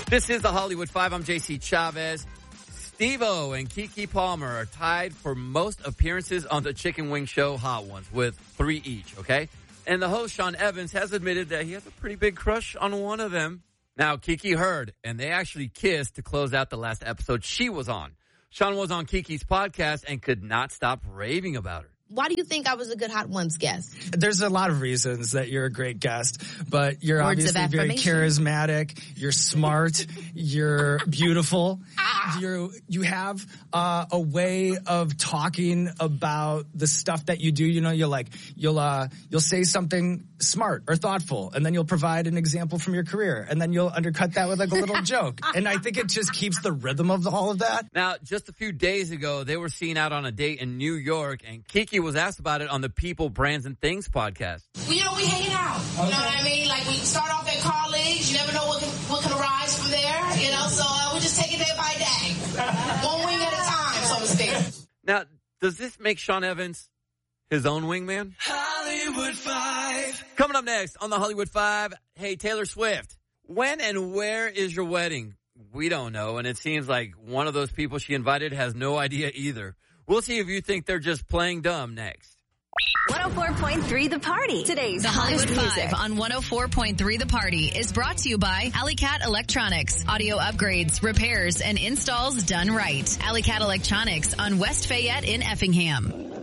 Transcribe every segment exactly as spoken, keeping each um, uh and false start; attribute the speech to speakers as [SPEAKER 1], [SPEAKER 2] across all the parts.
[SPEAKER 1] This is the Hollywood Five. I'm J C Chavez. Steve-O and Keke Palmer are tied for most appearances on the Chicken Wing Show Hot Ones with three each, okay? And the host, Sean Evans, has admitted that he has a pretty big crush on one of them. Now, Keke heard, and they actually kissed to close out the last episode she was on. Sean was on Keke's podcast and could not stop raving about her.
[SPEAKER 2] Why do you think I was a good Hot Ones guest?
[SPEAKER 3] There's a lot of reasons that you're a great guest, but you're
[SPEAKER 2] Words
[SPEAKER 3] obviously very charismatic, you're smart, you're beautiful, ah. you you have uh, a way of talking about the stuff that you do. You know, you'll like, you'll, uh, you'll say something smart or thoughtful, and then you'll provide an example from your career, and then you'll undercut that with like a little joke. And I think it just keeps the rhythm of all of that.
[SPEAKER 1] Now, just a few days ago, they were seen out on a date in New York, and Keke was asked about it on the People, Brands, and Things podcast.
[SPEAKER 4] Well, you know, we hanging out. You know what I mean? Like, we start off at college. You never know what can, what can arise from there, you know? So uh, we just take it day by day. One wing at a time, so to speak.
[SPEAKER 1] Now, does this make Sean Evans his own wingman?
[SPEAKER 5] Hollywood Five.
[SPEAKER 1] Coming up next on the Hollywood Five, hey, Taylor Swift. When and where is your wedding? We don't know, and it seems like one of those people she invited has no idea either. We'll see if you think they're just playing dumb next.
[SPEAKER 6] one oh four point three The Party. Today's
[SPEAKER 7] The Hollywood
[SPEAKER 6] music.
[SPEAKER 7] Five on one oh four point three The Party is brought to you by Alley Cat Electronics. Audio upgrades, repairs, and installs done right. Alley Cat Electronics on West Fayette in Effingham.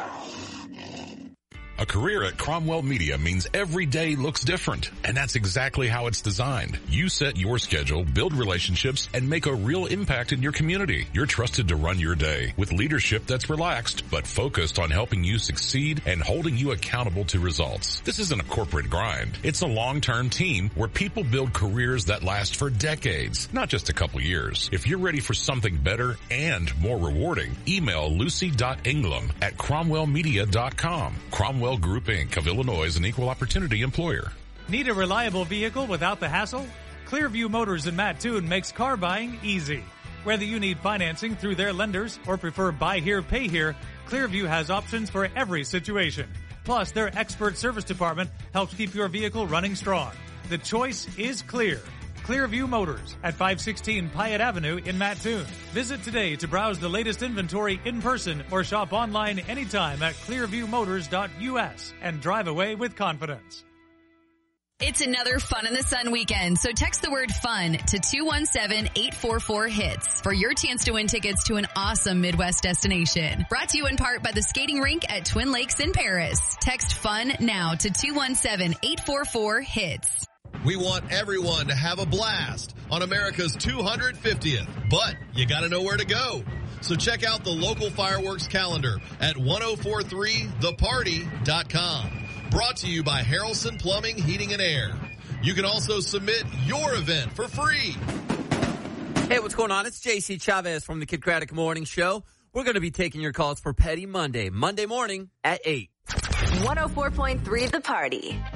[SPEAKER 8] A career at Cromwell Media means every day looks different, and that's exactly how it's designed. You set your schedule, build relationships, and make a real impact in your community. You're trusted to run your day with leadership that's relaxed, but focused on helping you succeed and holding you accountable to results. This isn't a corporate grind. It's a long-term team where people build careers that last for decades, not just a couple years. If you're ready for something better and more rewarding, email lucy dot ingram at cromwell media dot com. Cromwell Group Incorporated of Illinois is an equal opportunity employer.
[SPEAKER 9] Need a reliable vehicle without the hassle? Clearview Motors in Mattoon makes car buying easy. Whether you need financing through their lenders or prefer buy here, pay here, Clearview has options for every situation. Plus, their expert service department helps keep your vehicle running strong. The choice is clear. Clearview Motors at five sixteen Pyatt Avenue in Mattoon. Visit today to browse the latest inventory in person or shop online anytime at clearview motors dot U S and drive away with confidence.
[SPEAKER 7] It's another Fun in the Sun weekend, so text the word FUN to two one seven, eight four four, HITS for your chance to win tickets to an awesome Midwest destination. Brought to you in part by the skating rink at Twin Lakes in Paris. Text FUN now to two one seven, eight four four, HITS.
[SPEAKER 10] We want everyone to have a blast on America's two hundred fiftieth, but you gotta know where to go. So check out the local fireworks calendar at ten forty-three the party dot com. Brought to you by Harrelson Plumbing, Heating and Air. You can also submit your event for free.
[SPEAKER 1] Hey, what's going on? It's J C Chavez from the Kid Craddock Morning Show. We're going to be taking your calls for Petty Monday, Monday morning at eight.
[SPEAKER 6] one oh four point three The Party.